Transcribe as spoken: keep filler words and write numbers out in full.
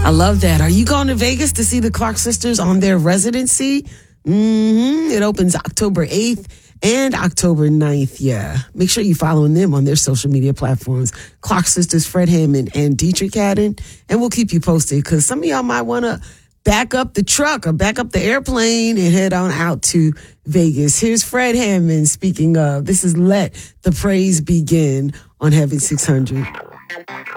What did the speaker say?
I love that. Are you going to Vegas to see the Clark sisters on their residency? Mm-hmm. It opens October eighth and October ninth. Yeah. Make sure you're following them on their social media platforms. Clark sisters, Fred Hammond and Dietrich Haddon. And we'll keep you posted because some of y'all might want to back up the truck or back up the airplane and head on out to Vegas. Here's Fred Hammond speaking of. This is Let the Praise Begin on Heaven six hundred.